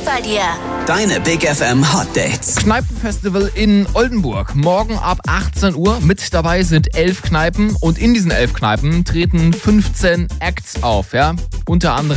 bei dir. Deine Big FM Hot Dates. Kneipenfestival in Oldenburg. Morgen ab 18 Uhr. Mit dabei sind 11 Kneipen und in diesen 11 Kneipen treten 15 Acts auf. Ja? Unter anderem